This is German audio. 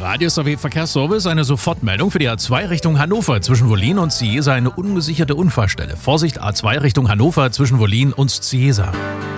Radio SAW Verkehrsservice, eine Sofortmeldung für die A2 Richtung Hannover zwischen Wollin und Cieza, eine ungesicherte Unfallstelle. Vorsicht, A2 Richtung Hannover zwischen Wollin und Cieza.